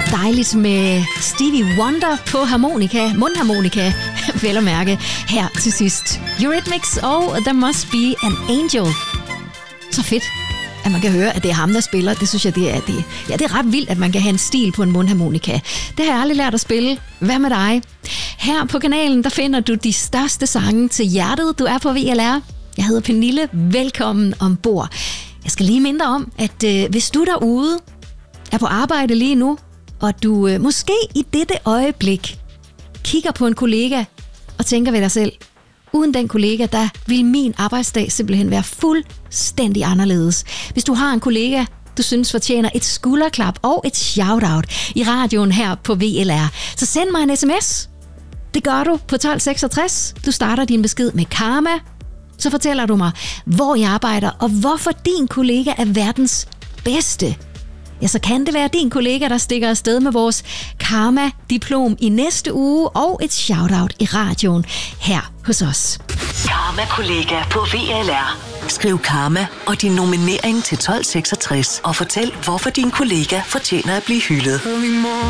Dejligt med Stevie Wonder på mundharmonika, vel at mærke, her til sidst. Eurythmics og There Must Be an Angel. Så fedt, at man kan høre, at det er ham, der spiller. Det synes jeg, det er ret vildt, at man kan have en stil på en mundharmonika. Det har jeg aldrig lært at spille. Hvad med dig? Her på kanalen, der finder du de største sange til hjertet. Du er på VLR. Jeg hedder Pernille. Velkommen ombord. Jeg skal lige minde dig om, at hvis du derude er på arbejde lige nu, og du måske i dette øjeblik kigger på en kollega og tænker ved dig selv, uden den kollega, der vil min arbejdsdag simpelthen være fuldstændig anderledes. Hvis du har en kollega, du synes fortjener et skulderklap og et shoutout i radioen her på VLR, så send mig en sms. Det gør du på 1266. Du starter din besked med Karma. Så fortæller du mig, hvor jeg arbejder, og hvorfor din kollega er verdens bedste. Ja, så kan det være din kollega, der stikker afsted med vores Karma-diplom i næste uge, og et shoutout i radioen her hos os. Karma-kollega på VLR. Skriv Karma og din nominering til 1266, og fortæl, hvorfor din kollega fortjener at blive hyldet.